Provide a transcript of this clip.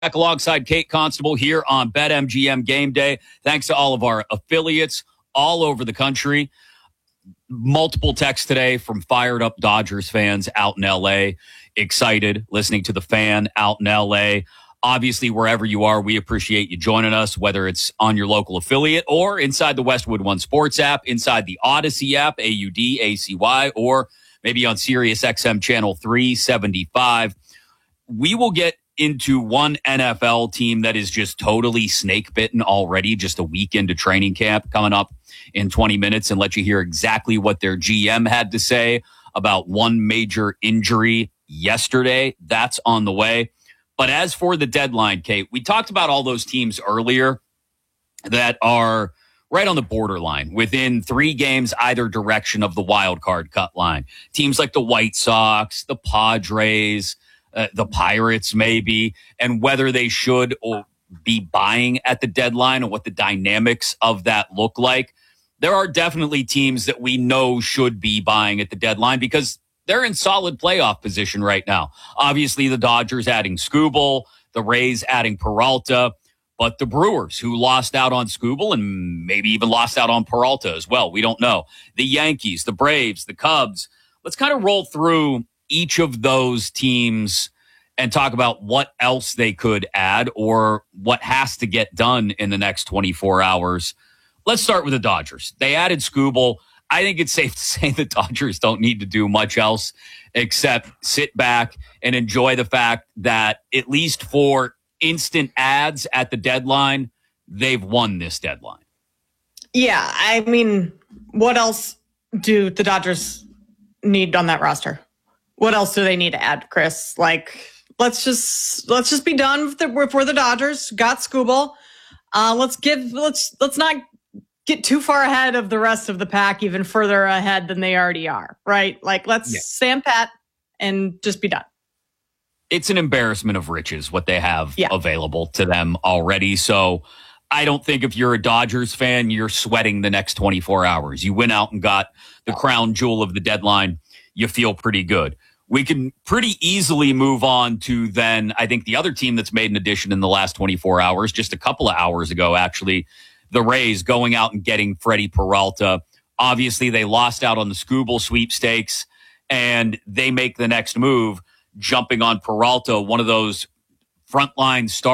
Back alongside Kate Constable here on BetMGM Game Day. Thanks to all of our affiliates all over the country. Multiple texts today from fired up Dodgers fans out in LA. Excited listening to the fan out in LA. Obviously, wherever you are, we appreciate you joining us, whether it's on your local affiliate or inside the Westwood One Sports app, inside the Odyssey app, AUDACY, or maybe on Sirius XM channel 375. We will get into one NFL team that is just totally snake bitten already, just a week into training camp coming up in 20 minutes, and let you hear exactly what their GM had to say about one major injury yesterday. That's on the way. But as for the deadline, Kate, we talked about all those teams earlier that are right on the borderline, within 3 games either direction of the wild card cut line. Teams like the White Sox, the Padres, the Pirates maybe, and whether they should or be buying at the deadline and what the dynamics of that look like. There are definitely teams that we know should be buying at the deadline because they're in solid playoff position right now. Obviously, the Dodgers adding Skubal, the Rays adding Peralta, but the Brewers, who lost out on Skubal and maybe even lost out on Peralta as well, we don't know. The Yankees, the Braves, the Cubs. Let's kind of roll through each of those teams and talk about what else they could add or what has to get done in the next 24 hours. Let's start with the Dodgers. They added Skubal. I think it's safe to say the Dodgers don't need to do much else except sit back and enjoy the fact that at least for instant ads at the deadline, they've won this deadline. Yeah, I mean, what else do the Dodgers need on that roster? What else do they need to add, Chris? Like, let's just be done with the Dodgers got Skubal. Let's not get too far ahead of the rest of the pack, even further ahead than they already are, right? Like, let's stand pat and just be done. It's an embarrassment of riches what they have available to them already. So I don't think if you're a Dodgers fan, you're sweating the next 24 hours. You went out and got the crown jewel of the deadline. You feel pretty good. We can pretty easily move on to then, I think, the other team that's made an addition in the last 24 hours, just a couple of hours ago, actually, the Rays going out and getting Freddie Peralta. Obviously, they lost out on the Skubal sweepstakes, and they make the next move, jumping on Peralta, one of those frontline stars.